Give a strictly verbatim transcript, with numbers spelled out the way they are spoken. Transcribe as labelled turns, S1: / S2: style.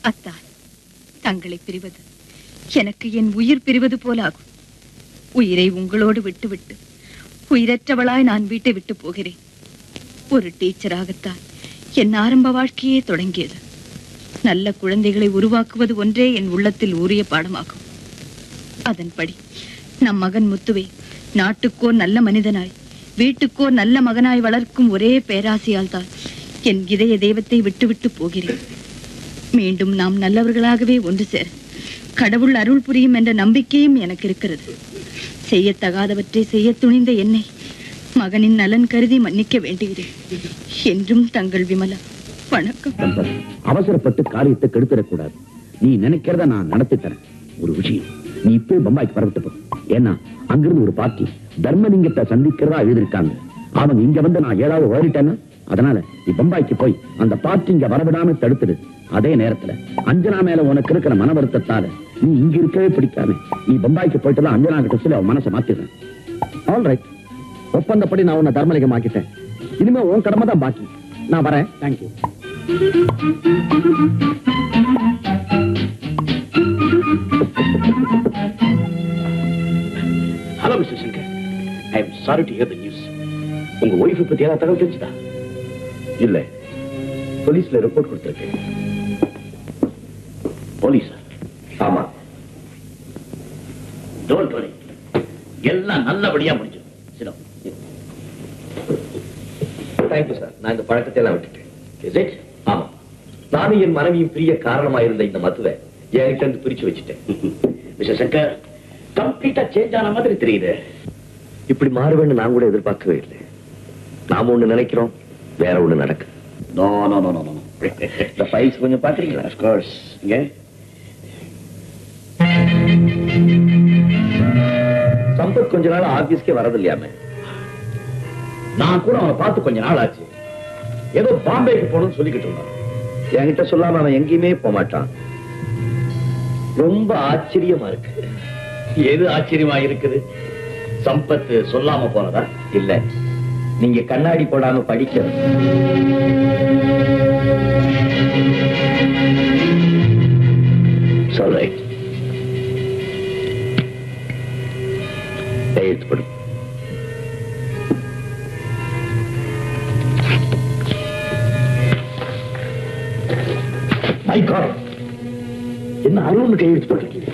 S1: அத்தான், தங்களை பிரிவது எனக்கு என் உயிர் பிரிவது போலாகும். உயிரை உங்களோடு விட்டுவிட்டு உயிரற்றவளாய் நான் வீட்டை விட்டு போகிறேன். ஒரு டீச்சராகத்தான் என் ஆரம்ப வாழ்க்கையே தொடங்கியது. நல்ல குழந்தைகளை உருவாக்குவது ஒன்றே என் உள்ளத்தில் ஊறிய பாடமாகும். அதன்படி நம் மகன் முத்துவை நாட்டுக்கோ நல்ல மனிதனாய் வீட்டுக்கோ நல்ல மகனாய் வளர்க்கும் ஒரே பேராசையால் தான் என் இதய தெய்வத்தை விட்டுவிட்டு போகிறேன். மீண்டும் நாம் நல்லவர்களாகவே ஒன்று சேர கடவுள் அருள் புரியும் என்ற நம்பிக்கையும் எனக்கு இருக்கிறது. செய்யத்தகாதவற்றை செய்ய துணிந்த என்னை மகனின் நலன் கருதி மன்னிக்க வேண்டுகிறேன். என்றும் தங்கள் விமலா. வணக்கம்.
S2: அவசரப்பட்டு காரியத்தை கெடுத்துடக்கூடாது. நீ நினைக்கிறத நான் நடத்தி தரேன். ஒரு விஷயம், நீ இப்பவே பம்பாய்க்கு பரவிட்டு போ. ஏன்னா அங்கிருந்து ஒரு பார்ட்டி தர்மலிங்கத்தை சந்திக்கிறதா எழுதிருக்காங்க. அவங்க இங்க வந்து நான் ஏதாவது ஓடிட்டேன்னா, அதனால நீ பம்பாய்க்கு போய் அந்த பார்ட்டி இங்க வரவிடாம தடுத்துடு. அதே நேரத்துல அஞ்சனா மேல உனக்கு இருக்கிற மன வருத்தத்தால நீ இங்க இருக்கவே பிடிக்காம நீ பம்பாய்க்கு போயிட்டு தான் அஞ்சனா கிட்ட சொல்லி அவன் மனசை மாத்திடுறேன். ஆல் ரைட், ஒப்பந்தப்படி நான் உன்னை தர்மலிங்கம் ஆக்கிட்டேன். இனிமே உன் கடமை தான் பாக்கி. நான் வரேன். Thank you. Hello mister Shankar, I am sorry to hear the news. உங்க ஒய்ஃப் பத்தி ஏதாவது தகவல் தெரிஞ்சுதா? இல்ல, போலீஸ்ல ரிப்போர்ட் கொடுத்திருக்கேன். போலீஸா? ஆமா. டோன்ட் வரி, எல்லாம் நல்லபடியா முடிஞ்சு. Thank you sir. நான் இந்த பழக்கத்தை எல்லாம் விட்டுட்டேன். Is it? ஆமா. நானும் என் மனைவியும் பிரிய காரணமா இருந்த இந்த மத்துவை என்கிட்ட இருந்து பிரிச்சு வச்சுட்டேன். மிஸ்டர் சங்கர், கம்ப்ளீட்டா சேஞ்ச் ஆன மாதிரி தெரியுது. இப்படி மாறுவேன்னு நான் கூட எதிர்பார்க்கவே இல்லை. நாம ஒண்ணு நினைக்கிறோம், வேற ஒண்ணு நடக்கு. No no no no no. இந்த ஃபைல்ஸ் கொஞ்சம் பாக்குறீங்களா? Of course. இங்க சம்பத் கொஞ்ச நாள் ஆபீஸ்க்கே வரது இல்லையாமே. நான் கூட அவனை பார்த்து கொஞ்ச நாள் ஆச்சு. ஏதோ பாம்பேக்கு போகணும்னு சொல்லிக்கிட்டு இருந்தான். என்கிட்ட சொல்லாம அவன் எங்கேயுமே போக மாட்டான். ரொம்ப ஆச்சரியமா இருக்கு. எது ஆச்சரியமா இருக்குது? சம்பத் சொல்லாம போனதா? இல்ல, நீங்க கண்ணாடி போடாம படிக்க. எழுத்துப்படும். என்ன அருள் கையெழுத்து போட்டிருக்கீங்க?